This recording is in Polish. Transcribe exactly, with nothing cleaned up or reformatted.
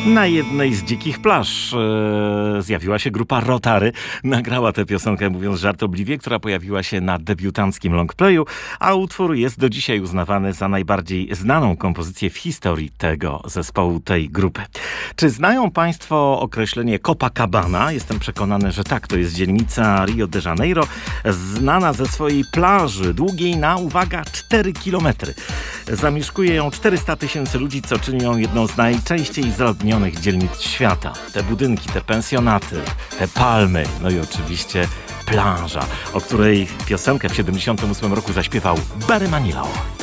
Na jednej z dzikich plaż e, zjawiła się grupa Rotary. Nagrała tę piosenkę, mówiąc żartobliwie, która pojawiła się na debiutanckim longplayu, a utwór jest do dzisiaj uznawany za najbardziej znaną kompozycję w historii tego zespołu, tej grupy. Czy znają Państwo określenie Copacabana? Jestem przekonany, że tak. To jest dzielnica Rio de Janeiro, znana ze swojej plaży długiej na, uwaga, cztery kilometry. Zamieszkuje ją czterysta tysięcy ludzi, co czyni ją jedną z najczęściej zaludnionych dzielnic świata. Te budynki, te pensjonaty, te palmy, no i oczywiście plaża, o której piosenkę w siedemdziesiątym ósmym roku zaśpiewał Barry Manilow.